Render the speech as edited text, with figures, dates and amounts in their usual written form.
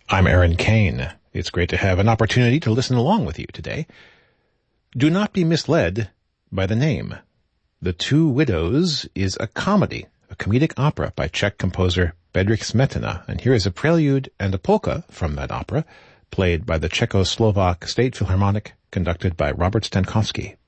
I'm Aaron Kane. It's great to have an opportunity to listen along with you today. Do not be misled by the name. The Two Widows is a comedy, a comedic opera by Czech composer Bedřich Smetana, and here is a prelude and a polka from that opera, played by the Czechoslovak State Philharmonic, conducted by Robert Stankowski.